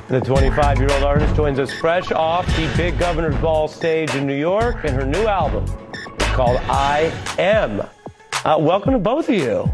The 25-year-old artist joins us fresh off the Big Governor's Ball stage in New York, and her new album is called I Am. Welcome to both of you.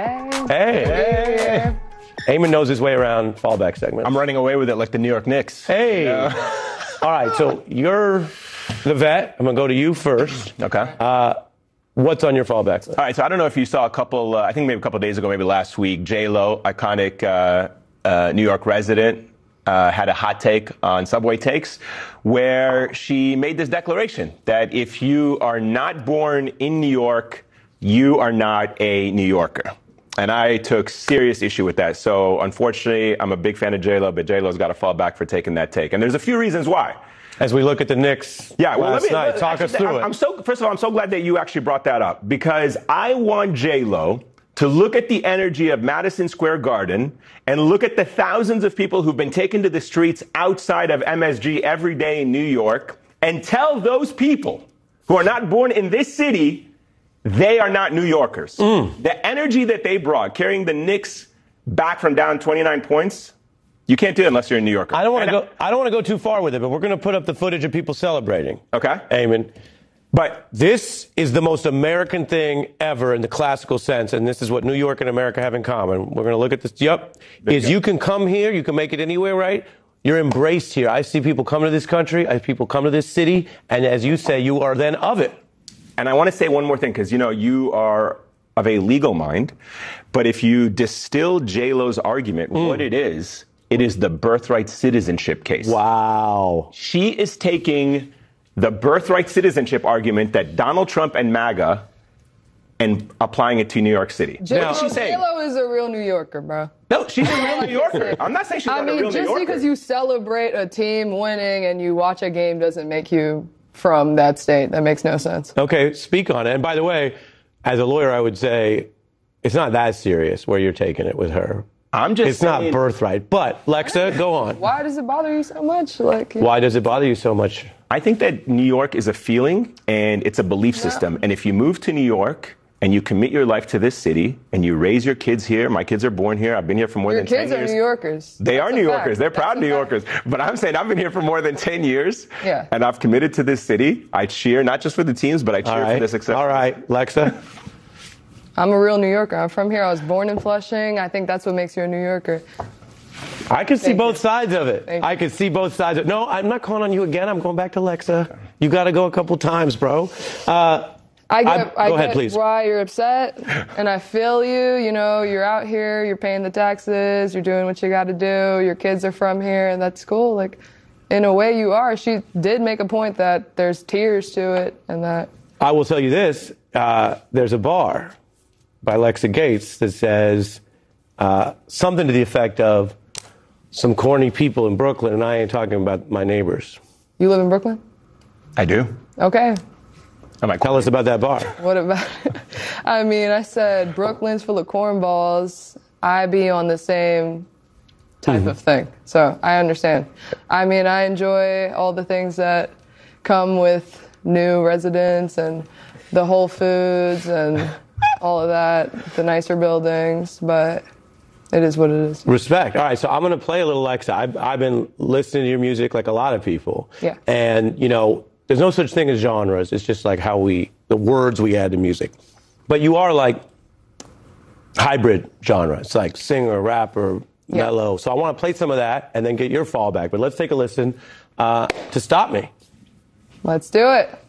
Hey. Eamon knows his way around fallback segments. I'm running away with it like the New York Knicks. Hey. All right, so you're the vet. I'm going to go to you first. Okay. What's on your fallback list? All right, so I don't know if you saw a couple, I think maybe a couple of days ago, maybe last week, J-Lo, iconic New York resident, had a hot take on Subway Takes where she made this declaration that if you are not born in New York, you are not a New Yorker. And I took serious issue with that. So unfortunately, I'm a big fan of J-Lo, but J-Lo's got to fall back for taking that take. And there's a few reasons why. As we look at the Knicks last night, talk us through it. First of all, I'm so glad that you actually brought that up because I want J-Lo to look at the energy of Madison Square Garden and look at the thousands of people who've been taken to the streets outside of MSG every day in New York and tell those people who are not born in this city they are not New Yorkers. The energy that they brought, carrying the Knicks back from down 29 points, you can't do it unless you're a New Yorker. I don't want to go too far with it, but we're going to put up the footage of people celebrating. Okay. Eamon. But this is the most American thing ever in the classical sense, and this is what New York and America have in common. We're going to look at this. You can come here, you can make it anywhere, right? You're embraced here. I see people come to this country, I see people come to this city, and as you say, you are then of it. And I want to say one more thing, because, you are of a legal mind, but if you distill J-Lo's argument, what it is the birthright citizenship case. Wow. She is taking the birthright citizenship argument that Donald Trump and MAGA and applying it to New York City. What is she saying? J-Lo is a real New Yorker, bro. No, she's a real New Yorker. I'm not saying she's not a real New Yorker. Just because you celebrate a team winning and you watch a game doesn't make you from that state. That makes no sense. Okay, speak on it. And by the way, as a lawyer, I would say it's not that serious where you're taking it with her. It's not birthright. But, Lexa, go on. Why does it bother you so much? Why does it bother you so much? I think that New York is a feeling and it's a belief system. And if you move to New York and you commit your life to this city and you raise your kids here, my kids are born here, I've been here for more than 10 years. Your kids are New Yorkers. They are New Yorkers. They're proud New Yorkers. But I'm saying I've been here for more than 10 years. Yeah. And I've committed to this city. I cheer not just for the teams, but I cheer for the success. All right, Lexa. I'm a real New Yorker. I'm from here. I was born in Flushing. I think that's what makes you a New Yorker. I can see both sides of it. I can see both sides of it. No, I'm not calling on you again. I'm going back to Lexa. You got to go a couple times, bro. I get please. Why you're upset, and I feel you. You're out here, you're paying the taxes, you're doing what you got to do. Your kids are from here, and that's cool. In a way, you are. She did make a point that there's tears to it, and that. I will tell you this: there's a bar by Lexa Gates that says something to the effect of some corny people in Brooklyn, and I ain't talking about my neighbors. You live in Brooklyn? I do. Okay. Tell us about that bar. What about it? I said Brooklyn's full of cornballs. I be on the same type of thing. So I understand. I enjoy all the things that come with new residents and the Whole Foods and all of that, the nicer buildings, but it is what it is. Respect. All right, so I'm going to play a little Lexa. I've been listening to your music like a lot of people. Yeah. And, there's no such thing as genres. It's just like the words we add to music. But you are like hybrid genre. It's like singer, rapper, mellow. So I want to play some of that and then get your fallback. But let's take a listen to Stop Me. Let's do it.